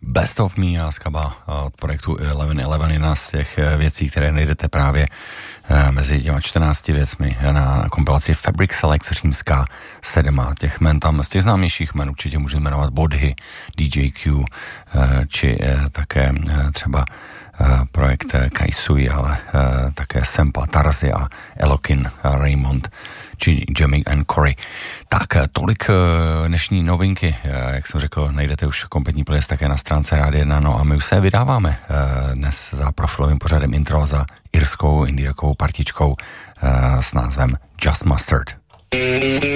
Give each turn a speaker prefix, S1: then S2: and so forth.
S1: Best of Me a skaba od projektu 1111, jedna z těch věcí, které najdete právě mezi těma 14 věcmi na kompilaci Fabric Select římská 7. Těch men tam, z těch známějších men určitě můžeme jmenovat Bodhy, DJ Q, či také třeba projekt Kaisui, ale také Sempa, Tarzi a Elokin, Raymond, či Jamie and Corey. Tak, tolik dnešní novinky, jak jsem řekl, najdete už kompletní playlist také na stránce Rádia 1, no a my už se vydáváme dnes za profilovým pořadem intro za irskou indie rockovou partičkou s názvem Just Mustard.